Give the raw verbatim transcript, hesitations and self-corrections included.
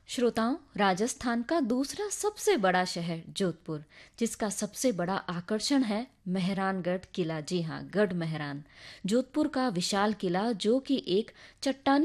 श्रोताओं, राजस्थान का दूसरा सबसे बड़ा शहर जोधपुर, जिसका सबसे बड़ा आकर्षण है मेहरानगढ़ किला। जी हाँ, गढ़ मेहरान। जोधपुर का विशाल किला, जो कि एक चट्टानी